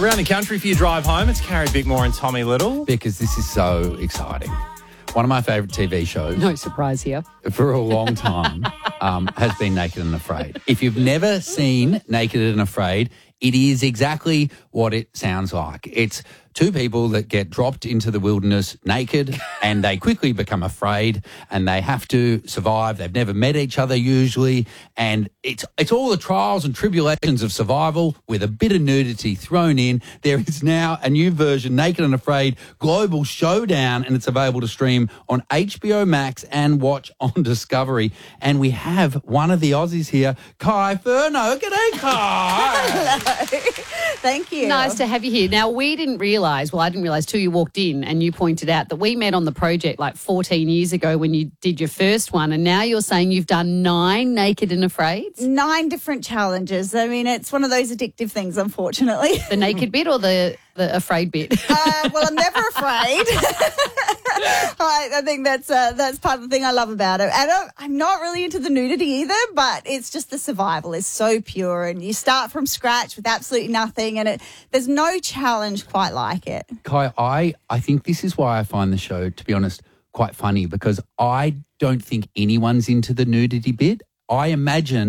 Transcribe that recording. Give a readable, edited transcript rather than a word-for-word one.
Around the country for your drive home, it's Carrie Bickmore and Tommy Little. Because this is so exciting. One of my favourite TV shows No surprise here. for a long time has been Naked and Afraid. If you've never seen Naked and Afraid, it is exactly what it sounds like. It's two people that get dropped into the wilderness naked and they quickly become afraid and they have to survive. They've never met each other usually, and it's all the trials and tribulations of survival with a bit of nudity thrown in. There is now a new version, Naked and Afraid Global Showdown, and it's available to stream on HBO Max and watch on Discovery. And we have one of the Aussies here, Kai Furno. G'day, Kai. Thank you. Nice to have you here. Now, we didn't realise, well, I didn't realise till you walked in and you pointed out that we met on the project like 14 years ago when you did your first one, and now you're saying you've done 9 Naked and Afraids? 9 different challenges. I mean, it's one of those addictive things, unfortunately. The naked bit or the afraid bit? Well, I'm never afraid. I think that's part of the thing I love about it. And I'm not really into the nudity either, but it's just the survival is so pure, and you start from scratch with absolutely nothing, and there's no challenge quite like it. Kai, I think this is why I find the show, to be honest, quite funny, because I don't think anyone's into the nudity bit. I imagine